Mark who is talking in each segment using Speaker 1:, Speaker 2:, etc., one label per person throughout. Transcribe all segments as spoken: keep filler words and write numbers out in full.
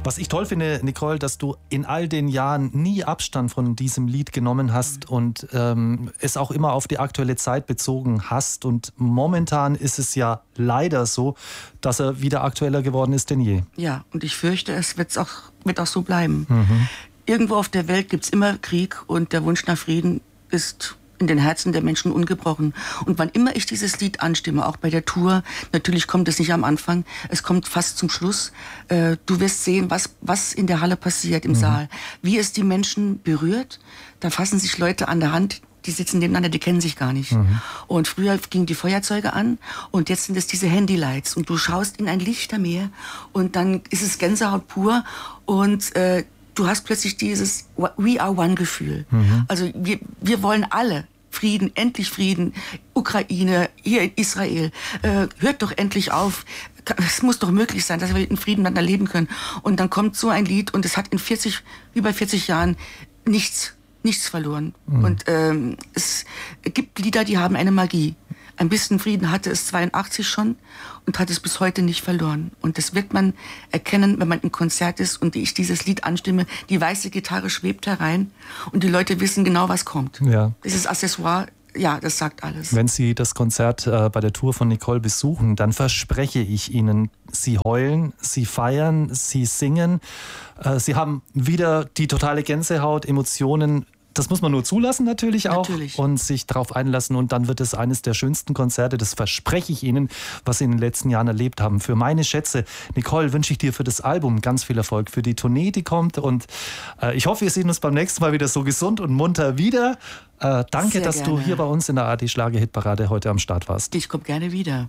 Speaker 1: Was ich toll finde, Nicole, dass du in all den Jahren nie Abstand von diesem Lied genommen hast und ähm, es auch immer auf die aktuelle Zeit bezogen hast. Und momentan ist es ja leider so, dass er wieder aktueller geworden ist denn je.
Speaker 2: Ja, und ich fürchte, es wird's auch, wird auch so bleiben.
Speaker 1: Mhm.
Speaker 2: Irgendwo auf der Welt gibt es immer Krieg und der Wunsch nach Frieden ist in den Herzen der Menschen ungebrochen. Und wann immer ich dieses Lied anstimme, auch bei der Tour, natürlich kommt es nicht am Anfang, es kommt fast zum Schluss. Äh, du wirst sehen, was, was in der Halle passiert, im mhm. Saal. Wie es die Menschen berührt. Da fassen sich Leute an der Hand, die sitzen nebeneinander, die kennen sich gar nicht. Mhm. Und früher gingen die Feuerzeuge an und jetzt sind es diese Handylights. Und du schaust in ein Lichtermeer und dann ist es Gänsehaut pur und äh, du hast plötzlich dieses We are one Gefühl. Mhm. Also wir, wir wollen alle Frieden, endlich Frieden. Ukraine, hier in Israel. Äh, hört doch endlich auf. Es muss doch möglich sein, dass wir in Frieden miteinander leben können. Und dann kommt so ein Lied und es hat in vierzig, über vierzig Jahren nichts, nichts verloren. Mhm. Und ähm, es gibt Lieder, die haben eine Magie. Ein bisschen Frieden hatte es zweiundachtzig schon und hat es bis heute nicht verloren. Und das wird man erkennen, wenn man im Konzert ist und ich dieses Lied anstimme. Die weiße Gitarre schwebt herein und die Leute wissen genau, was kommt.
Speaker 1: Ja.
Speaker 2: Dieses Accessoire, ja, das sagt alles.
Speaker 1: Wenn Sie das Konzert äh, bei der Tour von Nicole besuchen, dann verspreche ich Ihnen, Sie heulen, Sie feiern, Sie singen. Äh, Sie haben wieder die totale Gänsehaut, Emotionen. Das muss man nur zulassen natürlich auch
Speaker 2: natürlich.
Speaker 1: Und sich darauf einlassen und dann wird es eines der schönsten Konzerte, das verspreche ich Ihnen, was Sie in den letzten Jahren erlebt haben. Für meine Schätze, Nicole, wünsche ich dir für das Album ganz viel Erfolg, für die Tournee, die kommt und äh, ich hoffe, wir sehen uns beim nächsten Mal wieder so gesund und munter wieder. Äh, danke,
Speaker 2: Sehr
Speaker 1: dass
Speaker 2: gerne.
Speaker 1: du hier bei uns in der A R D Schlager-Hitparade heute am Start warst.
Speaker 2: Ich komme gerne wieder.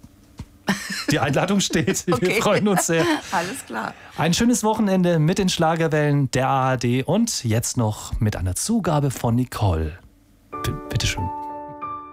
Speaker 1: Die Einladung steht. Wir
Speaker 2: okay.
Speaker 1: freuen uns sehr.
Speaker 2: Alles klar.
Speaker 1: Ein schönes Wochenende mit den Schlagerwellen der A R D und jetzt noch mit einer Zugabe von Nicole. B- bitteschön.